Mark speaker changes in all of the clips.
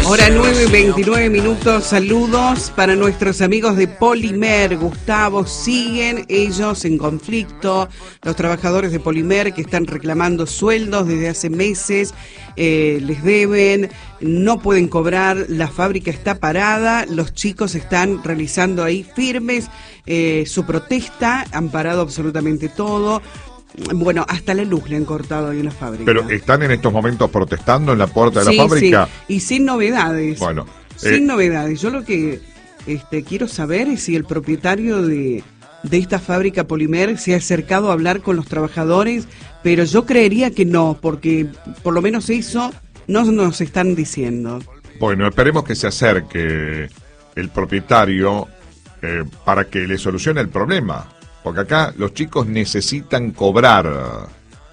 Speaker 1: Hora 9:29. Saludos para nuestros amigos de Polimer. Gustavo, siguen ellos en conflicto. Los trabajadores de Polimer que están reclamando sueldos desde hace meses, les deben, no pueden cobrar, la fábrica está parada, los chicos están realizando ahí firmes su protesta, han parado absolutamente todo. Bueno, hasta la luz le han cortado ahí en la fábrica.
Speaker 2: Pero están en estos momentos protestando en la puerta de la fábrica.
Speaker 1: Sí, y sin novedades.
Speaker 2: Bueno,
Speaker 1: sin novedades. Yo lo que quiero saber es si el propietario de esta fábrica Polimer se ha acercado a hablar con los trabajadores, pero yo creería que no, porque por lo menos eso no nos están diciendo.
Speaker 2: Bueno, esperemos que se acerque el propietario para que le solucione el problema. Porque acá los chicos necesitan cobrar.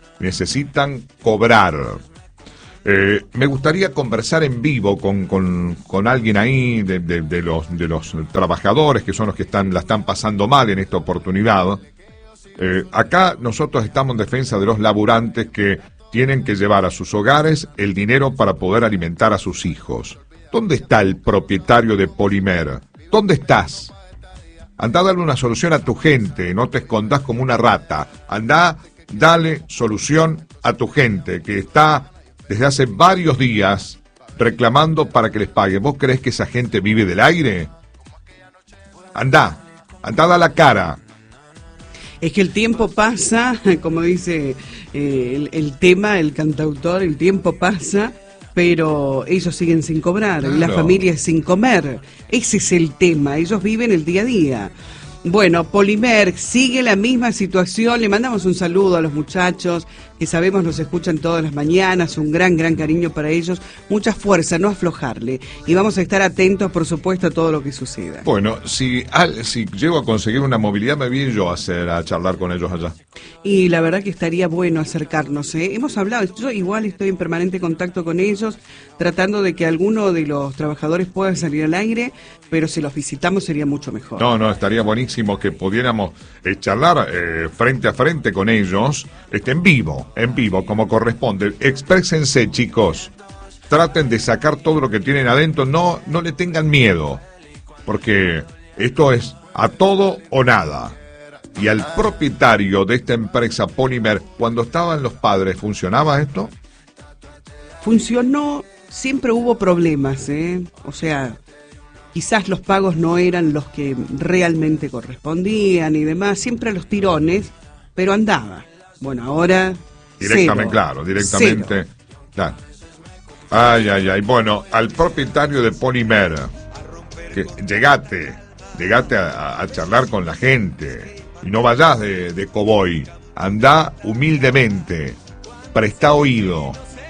Speaker 2: Me gustaría conversar en vivo con alguien ahí de los trabajadores, que son los que la están pasando mal en esta oportunidad. Acá nosotros estamos en defensa de los laburantes que tienen que llevar a sus hogares el dinero para poder alimentar a sus hijos. ¿Dónde está el propietario de Polimer? ¿Dónde estás? Andá a darle una solución a tu gente, no te escondas como una rata. Andá, dale solución a tu gente que está desde hace varios días reclamando para que les paguen. ¿Vos creés que esa gente vive del aire? Andá da la cara.
Speaker 1: Es que el tiempo pasa, como dice el tema, el cantautor, el tiempo pasa, pero ellos siguen sin cobrar, claro. Las familias sin comer. Ese es el tema, ellos viven el día a día. Bueno, Polimer sigue la misma situación. Le mandamos un saludo a los muchachos que sabemos nos escuchan todas las mañanas, un gran cariño para ellos, mucha fuerza, no aflojarle, y vamos a estar atentos, por supuesto, a todo lo que suceda.
Speaker 2: Bueno, si llego a conseguir una movilidad, me voy yo a charlar con ellos allá.
Speaker 1: Y la verdad que estaría bueno acercarnos, ¿eh? Hemos hablado, yo igual estoy en permanente contacto con ellos, tratando de que alguno de los trabajadores pueda salir al aire, pero si los visitamos sería mucho mejor.
Speaker 2: No, estaría buenísimo que pudiéramos charlar frente a frente con ellos, en vivo, como corresponde. Exprésense, chicos. Traten de sacar todo lo que tienen adentro, no le tengan miedo, porque esto es a todo o nada. Y al propietario de esta empresa Polimer, cuando estaban los padres, ¿funcionaba esto?
Speaker 1: Funcionó, siempre hubo problemas, o sea, quizás los pagos no eran los que realmente correspondían y demás, siempre los tirones, pero andaba. Bueno, ahora
Speaker 2: directamente, claro, directamente. Claro. Ay. Bueno, al propietario de Polimer, que llegate a charlar con la gente y no vayas de cowboy. Andá humildemente, prestá oído.